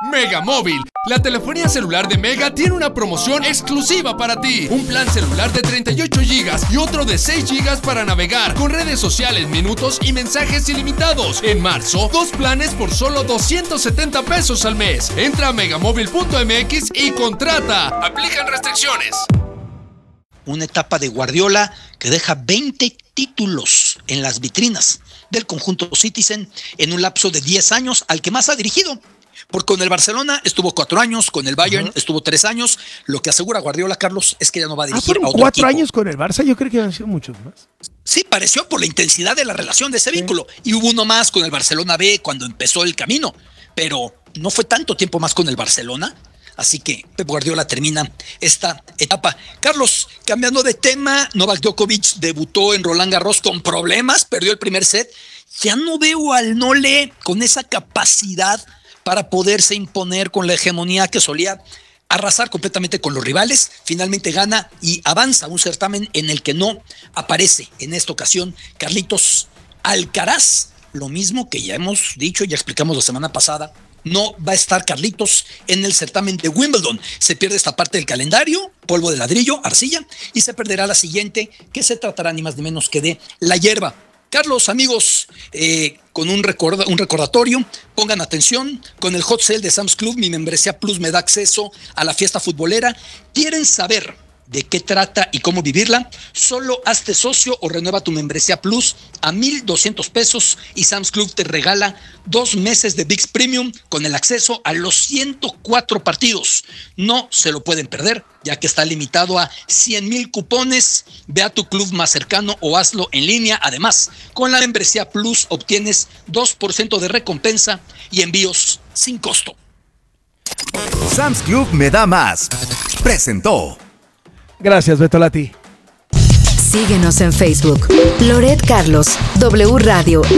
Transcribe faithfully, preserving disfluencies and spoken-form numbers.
Mega Móvil, la telefonía celular de Mega tiene una promoción exclusiva para ti. Un plan celular de treinta y ocho gigas y otro de seis gigas para navegar con redes sociales, minutos y mensajes ilimitados. En marzo, dos planes por solo doscientos setenta pesos al mes. Entra a megamóvil punto m x y contrata. Aplican restricciones. Una etapa de Guardiola que deja veinte títulos en las vitrinas del conjunto Citizen en un lapso de diez años al que más ha dirigido. Porque con el Barcelona estuvo cuatro años, con el Bayern uh-huh. estuvo tres años. Lo que asegura Guardiola, Carlos, es que ya no va a dirigir ah, a otro cuatro equipo. años con el Barça, yo creo que han sido muchos más. Sí, pareció por la intensidad de la relación de ese sí. vínculo. Y hubo uno más con el Barcelona B cuando empezó el camino. Pero no fue tanto tiempo más con el Barcelona. Así que Pep Guardiola termina esta etapa. Carlos, cambiando de tema, Novak Djokovic debutó en Roland Garros con problemas, perdió el primer set. Ya no veo al Nole con esa capacidad para poderse imponer con la hegemonía que solía arrasar completamente con los rivales. Finalmente gana y avanza a un certamen en el que no aparece en esta ocasión Carlitos Alcaraz. Lo mismo que ya hemos dicho, ya explicamos la semana pasada, no va a estar Carlitos en el certamen de Wimbledon. Se pierde esta parte del calendario, polvo de ladrillo, arcilla, y se perderá la siguiente, que se tratará ni más ni menos que de la hierba. Carlos, amigos, eh, con un, recorda, un recordatorio, pongan atención, con el Hot Sale de Sam's Club, mi membresía Plus me da acceso a la fiesta futbolera. ¿Quieren saber de qué trata y cómo vivirla? Solo hazte socio o renueva tu membresía Plus a mil doscientos pesos y Sam's Club te regala dos meses de V I X Premium con el acceso a los ciento cuatro partidos. No se lo pueden perder, ya que está limitado a cien mil cupones. Ve a tu club más cercano o hazlo en línea. Además, con la membresía Plus obtienes dos por ciento de recompensa y envíos sin costo. Sam's Club me da más. Presentó. Gracias, Beto Lati. Síguenos en Facebook. Loret Carlos, W Radio.